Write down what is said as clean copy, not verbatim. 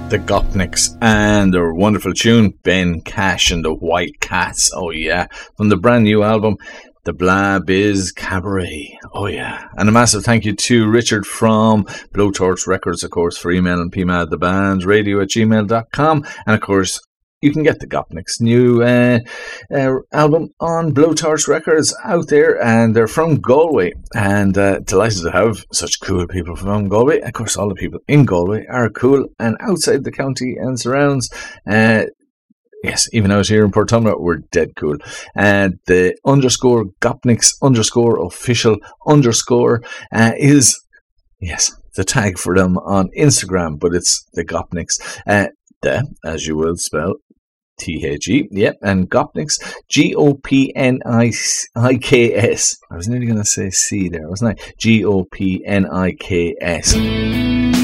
The Gopniks and their wonderful tune, Ben Cash and the White Cats. Oh yeah, from the brand new album, The Blab is Cabaret. Oh yeah. And a massive thank you to Richard from Blowtorch Records, of course, for emailing pmadthebandradio@gmail.com. And of course, you can get the Gopniks' new album on Blowtorch Records out there, and they're from Galway. And delighted to have such cool people from Galway. Of course, all the people in Galway are cool, and outside the county and surrounds, yes, even out here in Portumna, we're dead cool. And the underscore Gopniks underscore official underscore is, yes, the tag for them on Instagram, but it's the Gopniks. As you will spell, T-H-E, yep, and Gopniks, G-O-P-N-I-K-S. I was nearly going to say C there, wasn't I? G-O-P-N-I-K-S.